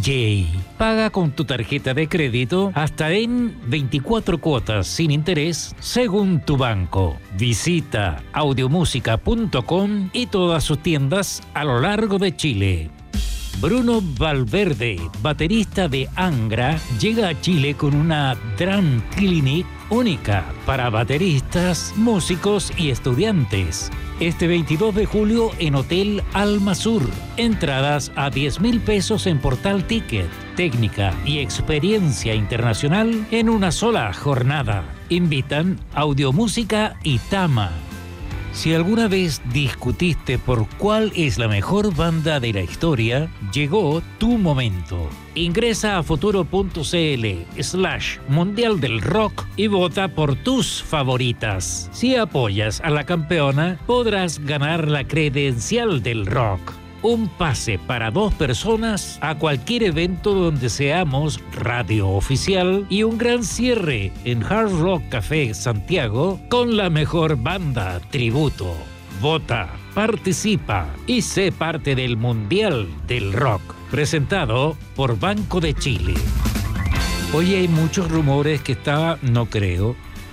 DJ. Paga con tu tarjeta de crédito hasta en 24 cuotas sin interés según tu banco. Visita audiomúsica.com y todas sus tiendas a lo largo de Chile. Bruno Valverde, baterista de Angra, llega a Chile con una Drum Clinic única para bateristas, músicos y estudiantes. Este 22 de julio en Hotel Alma Sur. Entradas a 10.000 pesos en Portal Ticket. Técnica y experiencia internacional en una sola jornada. Invitan Audiomúsica y Tama. Si alguna vez discutiste por cuál es la mejor banda de la historia, llegó tu momento. Ingresa a futuro.cl/Mundial del Rock y vota por tus favoritas. Si apoyas a la campeona, podrás ganar la credencial del rock. Un pase para 2 personas a cualquier evento donde seamos radio oficial y un gran cierre en Hard Rock Café Santiago con la mejor banda tributo. Vota, participa y sé parte del Mundial del Rock. Presentado por Banco de Chile. Hoy hay muchos rumores que no creo,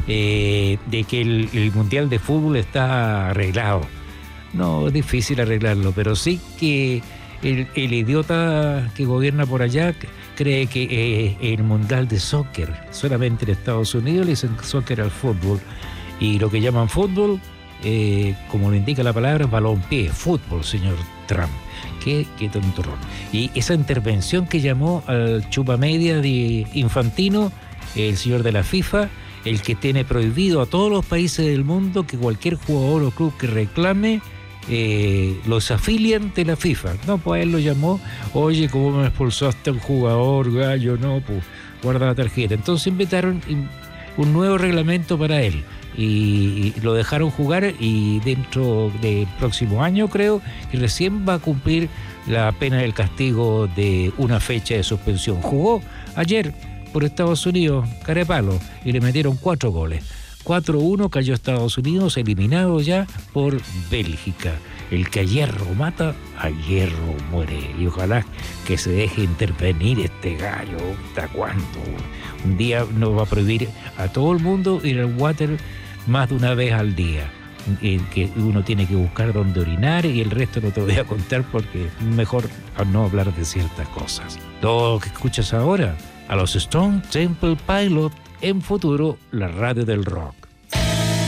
de que el Mundial de Fútbol está arreglado. No, es difícil arreglarlo, pero sí que el idiota que gobierna por allá cree que el Mundial de Soccer, solamente en Estados Unidos le dicen soccer al fútbol, y lo que llaman fútbol, como lo indica la palabra, balompié, fútbol, señor Trump. Qué tontorrón. Y esa intervención que llamó al chupamedia de Infantino, el señor de la FIFA, el que tiene prohibido a todos los países del mundo que cualquier jugador o club que reclame los afilian de la FIFA. No, pues él lo llamó, oye, ¿cómo me expulsaste a un jugador, gallo? No, pues guarda la tarjeta. Entonces inventaron un nuevo reglamento para él y lo dejaron jugar, y dentro del próximo año creo que recién va a cumplir la pena del castigo de una fecha de suspensión. Jugó ayer por Estados Unidos, carepalo, y le metieron 4 goles. 4-1 cayó Estados Unidos, eliminado ya por Bélgica. El que a hierro mata, a hierro muere. Y ojalá que se deje intervenir este gallo. ¿Hasta cuándo? Un día nos va a prohibir a todo el mundo ir al water más de una vez al día. Que uno tiene que buscar dónde orinar, y el resto no te voy a contar porque mejor no hablar de ciertas cosas. Todo lo que escuchas ahora, a los Stone Temple Pilots, en Futuro, la radio del rock.